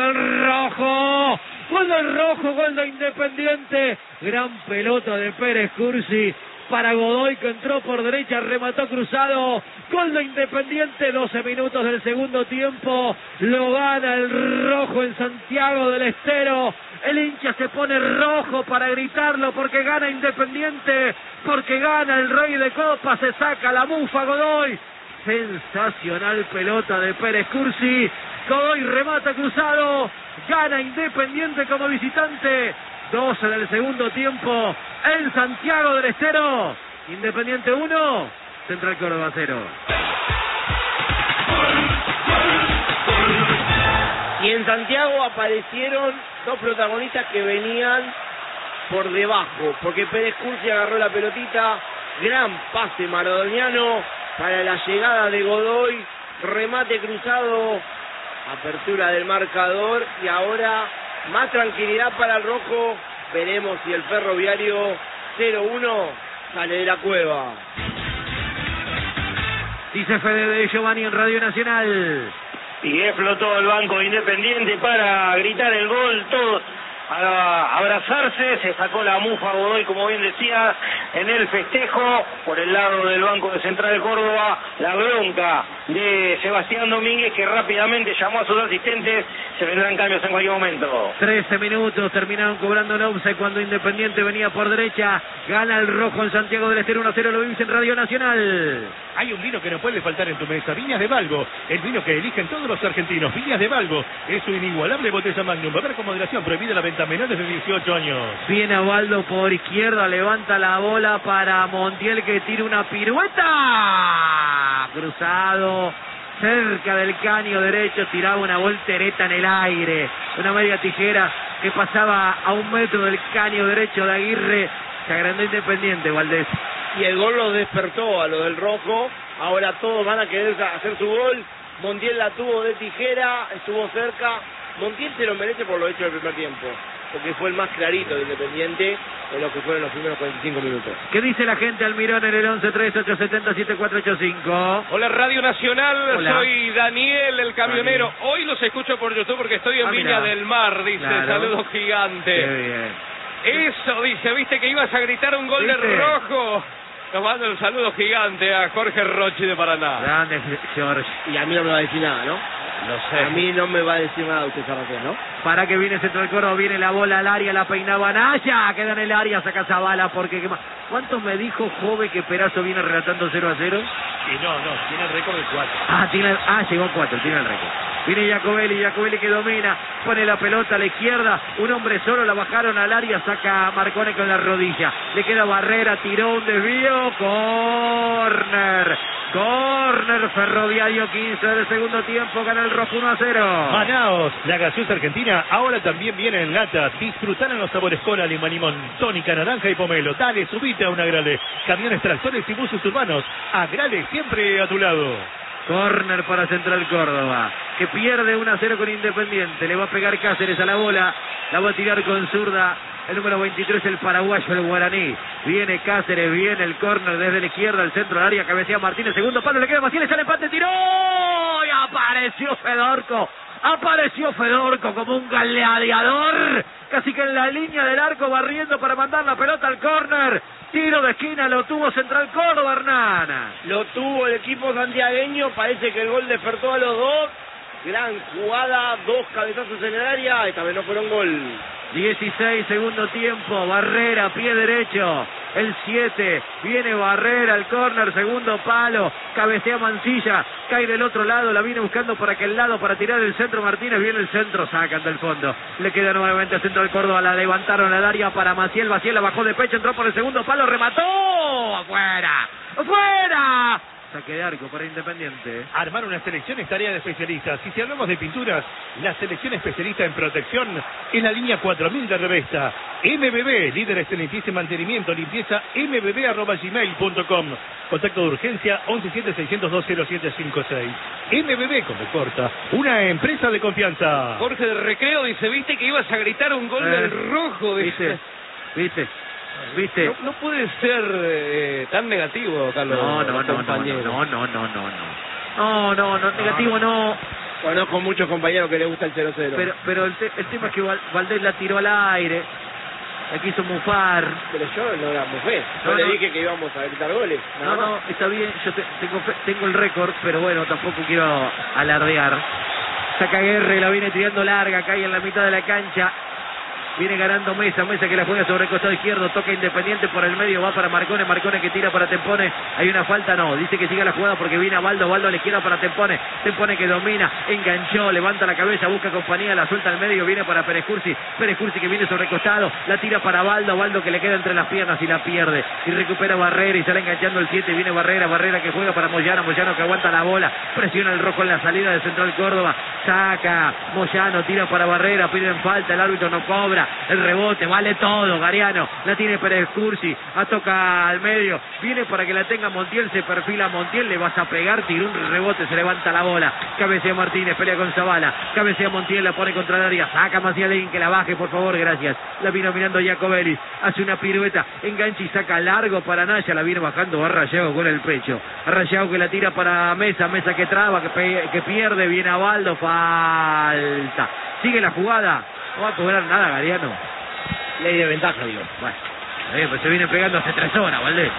del Rojo. Gol del Rojo, gol de Independiente. Gran pelota de Pérez Cursi para Godoy, que entró por derecha, remató cruzado. Gol de Independiente, 12 minutos del segundo tiempo. Lo gana el Rojo en Santiago del Estero. El hincha se pone rojo para gritarlo porque gana Independiente, porque gana el Rey de Copas. Se saca la mufa Godoy. Sensacional pelota de Pérez Cursi. Godoy remata cruzado. Gana Independiente como visitante. 12 del segundo tiempo en Santiago del Estero. Independiente 1, Central Córdoba 0. Y en Santiago aparecieron dos protagonistas que venían por debajo, porque Pérez Cursi agarró la pelotita, gran pase maradoniano para la llegada de Godoy, remate cruzado, apertura del marcador y ahora más tranquilidad para el Rojo. Veremos si el Ferroviario 0-1 sale de la cueva. Dice Fede de Giovanni en Radio Nacional. Y explotó el banco Independiente para gritar el gol, todos a abrazarse, se sacó la mufa Godoy, como bien decía, en el festejo. Por el lado del banco de Central de Córdoba, la bronca de Sebastián Domínguez, que rápidamente llamó a sus asistentes. Se vendrán cambios en cualquier momento. 13 minutos, terminaron cobrando el offside cuando Independiente venía por derecha. Gana el Rojo en Santiago del Estero 1-0, lo vimos en Radio Nacional. Hay un vino que no puede faltar en tu mesa, Viñas de Valgo, el vino que eligen todos los argentinos. Viñas de Valgo es su inigualable botella Magnum. Beber con moderación, prohibida la venta a menores de 18 años. Viene Osvaldo por izquierda, levanta la bola para Montiel, que tira una pirueta. Cruzado, cerca del caño derecho, tiraba una voltereta en el aire. Una media tijera que pasaba a 1 metro del caño derecho de Aguirre. Se agrandó Independiente, Valdés. Y el gol los despertó a los del Rojo. Ahora todos van a querer hacer su gol. Montiel la tuvo de tijera, estuvo cerca. Montiel se lo merece por lo hecho del primer tiempo, porque fue el más clarito de Independiente en lo que fueron los primeros 45 minutos. ¿Qué dice la gente Almirón en el 11-3870-7485? Hola Radio Nacional, Hola. Soy Daniel, el camionero. Daniel. Hoy los escucho por YouTube porque estoy en Viña mirá. del Mar, dice, Claro. saludo gigante. Qué bien. Eso, dice, viste que ibas a gritar un gol de ¿Viste? Rojo. Nos manda un saludo gigante a Jorge Rochi de Paraná. Grande George. Y a mí no me va a decir nada, ¿no? Lo sé. A mí no me va a decir nada usted, Sarratea, ¿no? Para que viene Central Córdoba, viene la bola al área, la peinaba Naya, queda en el área, saca Zavala, porque... ¿Cuántos me dijo Jove que Perazo viene relatando 0-0? Y no, tiene el récord de 4. Llegó a 4, tiene el récord. Viene Jacobelli que domina, pone la pelota a la izquierda, un hombre solo, la bajaron al área, saca Marcone con la rodilla, le queda Barrera, tiró un desvío, córner, Ferroviario, 15 del segundo tiempo, gana el Rojo 1-0. Manaos, la gaseosa argentina, ahora también viene en lata. Disfrutar en los sabores cola, limón, limón, tónica, naranja y pomelo. Dale, subite a un Agrale. Camiones, tractores y buses urbanos. Agrale, siempre a tu lado. Córner para Central Córdoba, que pierde 1-0 con Independiente. Le va a pegar Cáceres a la bola, la va a tirar con zurda. El número 23, el paraguayo, el guaraní. Viene Cáceres, viene el córner desde la izquierda, el centro del área, cabecea Martínez, segundo palo, le queda Maciel, sale empate, tiró y apareció Fedorco como un gladiador, casi que en la línea del arco, barriendo para mandar la pelota al córner. Tiro de esquina, lo tuvo Central Córdoba, Hernán. Lo tuvo el equipo santiagueño, parece que el gol despertó a los dos. Gran jugada, dos cabezazos en el área, esta vez no fueron gol. 16, segundo tiempo, Barrera, pie derecho, el 7, viene Barrera, el córner, segundo palo, cabecea Mancilla, cae del otro lado, la viene buscando por aquel lado para tirar el centro Martínez, viene el centro, sacan del fondo, le queda nuevamente al centro del Córdoba, la levantaron al área para Maciel, la bajó de pecho, entró por el segundo palo, remató, afuera, saque de arco para Independiente. Armar una selección es tarea de especialistas. Y si hablamos de pinturas, la selección especialista en protección es la línea 4000 de Revesta. MBB, líderes en limpieza y mantenimiento, limpieza mbb@gmail.com. Contacto de urgencia 117-602-0756. MBB, como corta, una empresa de confianza. Jorge de Recreo dice, viste que ibas a gritar un gol del Rojo. Dice. ¿Viste? No puede ser tan negativo, Carlos. No, negativo no. Conozco muchos compañeros que les gusta el 0-0. Pero el tema es que Valdés la tiró al aire, la quiso mufar. Pero yo no la mufé. Yo le dije que íbamos a gritar goles. No, está bien, yo tengo el récord, pero bueno, tampoco quiero alardear. Saca Guerre, la viene tirando larga, cae en la mitad de la cancha. Viene ganando Mesa que la juega sobre el costado izquierdo, toca Independiente por el medio, va para Marcone que tira para Tempone, hay una falta, no, dice que siga la jugada porque viene a Baldo a la izquierda para Tempone que domina, enganchó, levanta la cabeza, busca compañía, la suelta al medio, viene para Pérez Cursi que viene sobre el costado, la tira para Baldo que le queda entre las piernas y la pierde, y recupera Barrera y sale enganchando el 7, viene Barrera que juega para Moyano que aguanta la bola, presiona el rojo en la salida de Central Córdoba, saca Moyano, tira para Barrera, piden falta, el árbitro no cobra, el rebote, vale todo, Gariano, la tiene Pérez Cursi, toca al medio, viene para que la tenga Montiel, se perfila Montiel, le vas a pegar, tira un rebote, se levanta la bola, cabecea Martínez, pelea con Zavala, cabecea Montiel, la pone contra el área, saca Maciel que la baje, por favor, gracias, la vino mirando Jacobelli, hace una pirueta, engancha y saca largo para Naya, la viene bajando a Rayago con el pecho, a Rayago que la tira para Mesa que traba, que pierde, viene a Baldo, falta, sigue la jugada. No va a cobrar nada, Gariano. Ley de ventaja, digo. Bueno, pues se viene pegando hace 3 horas, Valdés.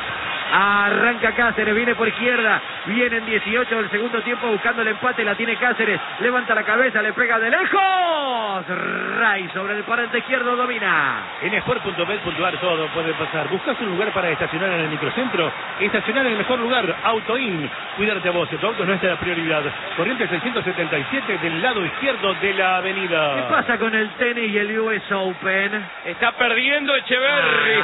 Arranca Cáceres, viene por izquierda, viene en 18 del segundo tiempo buscando el empate, la tiene Cáceres, levanta la cabeza, le pega de lejos, Ray sobre el parante izquierdo domina. En sport.bet.ar todo puede pasar. ¿Buscas un lugar para estacionar en el microcentro? Estacionar en el mejor lugar, AutoIn. Cuidarte a vos, tu auto es nuestra prioridad. Corriente 677 del lado izquierdo de la avenida. ¿Qué pasa con el tenis y el US Open? Está perdiendo Echeverri.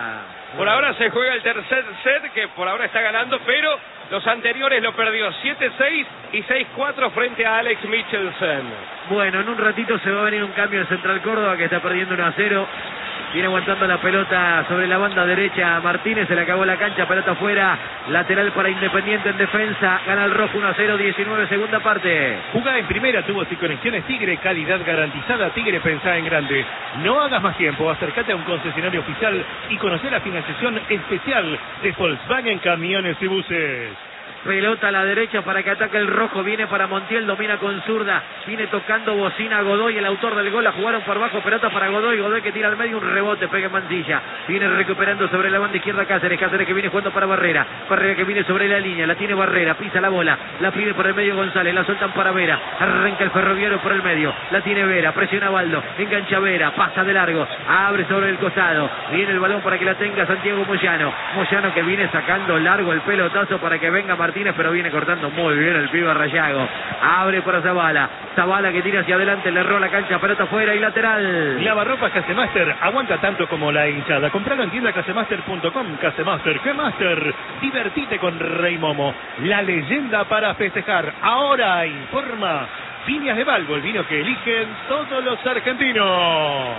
Por ahora se juega el tercer set, que por ahora está ganando, pero los anteriores lo perdió 7-6 y 6-4 frente a Alex Michelsen. Bueno, en un ratito se va a venir un cambio en Central Córdoba, que está perdiendo 1-0. Viene aguantando la pelota sobre la banda derecha Martínez, se le acabó la cancha, pelota afuera, lateral para Independiente en defensa, gana el rojo 1-0, 19 segunda parte. Jugá en primera, tubos y conexiones Tigre, calidad garantizada, Tigre pensá en grande. No hagas más tiempo, acércate a un concesionario oficial y conocer la financiación especial de Volkswagen Camiones y Buses. Pelota a la derecha para que ataque el rojo, viene para Montiel, domina con zurda, viene tocando bocina Godoy, el autor del gol, la jugaron por bajo, pelota para Godoy que tira al medio, un rebote, pega en Mancilla, viene recuperando sobre la banda izquierda Cáceres que viene jugando para Barrera que viene sobre la línea, la tiene Barrera, pisa la bola, la pide por el medio González, la sueltan para Vera, arranca el Ferroviario por el medio, la tiene Vera, presiona Baldo, engancha Vera, pasa de largo, abre sobre el costado, viene el balón para que la tenga Santiago Moyano que viene sacando largo el pelotazo para que venga Martínez, pero viene cortando muy bien el pibe Rayago. Abre para Zavala que tira hacia adelante, le erró la cancha, pelota afuera y lateral. Lavarropas Casemaster, aguanta tanto como la hinchada. Compralo en tienda casemaster.com. Casemaster, ¿qué Master? Divertite con Rey Momo, la leyenda para festejar. Ahora informa Viñas de Balbo, el vino que eligen todos los argentinos.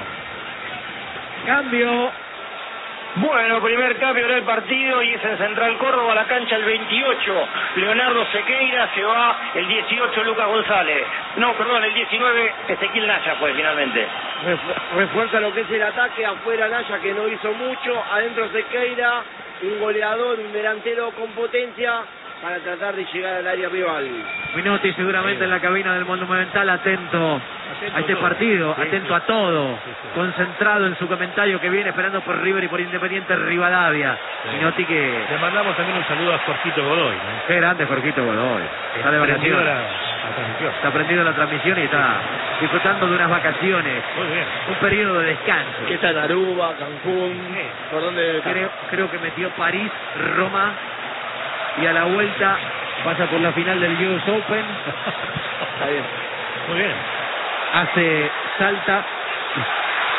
Cambio. Bueno, primer cambio del partido y es en Central Córdoba, la cancha el 28, Leonardo Sequeira, se va el 18, Lucas González. No, perdón, el 19, Ezequiel Naya fue finalmente. Refuerza lo que es el ataque, afuera Naya que no hizo mucho, adentro Sequeira, un goleador, un delantero con potencia para tratar de llegar al área rival. Minotti seguramente en la cabina del Monumental, atento a este partido, atento a todo, concentrado en su comentario que viene esperando por River y por Independiente Rivadavia. Minotti que... Le mandamos también un saludo a Jorgito Godoy, ¿no? Qué grande Jorgito Godoy. Está de vacaciones. Está prendido la transmisión y está disfrutando de unas vacaciones. Muy bien. Un periodo de descanso. ¿Qué tal Aruba, Cancún? ¿Por dónde? Creo que metió París, Roma y a la vuelta pasa por la final del US Open. Está bien. Muy bien. Hace Salta